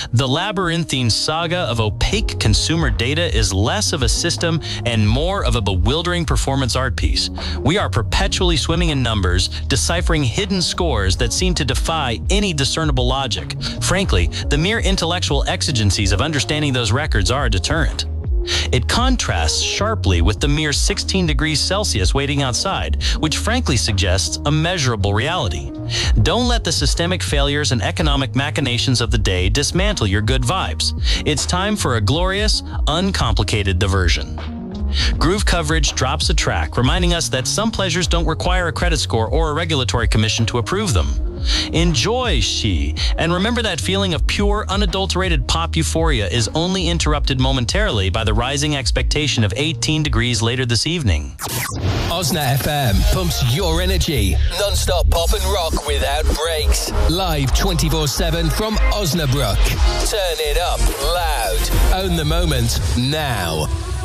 The labyrinthine saga of opaque consumer data is less of a system and more of a bewildering performance art piece. We are perpetually swimming in numbers, deciphering hidden scores that seem to defy any discernible logic. Frankly, the mere intellectual exigencies of understanding those records are a deterrent. It contrasts sharply with the mere 16 degrees Celsius waiting outside, which frankly suggests a measurable reality. Don't let the systemic failures and economic machinations of the day dismantle your good vibes. It's time for a glorious, uncomplicated diversion. Groove Coverage drops a track, reminding us that some pleasures don't require a credit score or a regulatory commission to approve them. Enjoy She, and remember that feeling of pure, unadulterated pop euphoria is only interrupted momentarily by the rising expectation of 18 degrees later this evening. Osna FM pumps your energy. Non-stop pop and rock without breaks. Live 24/7 from Osnabrück. Turn it up loud. Own the moment now.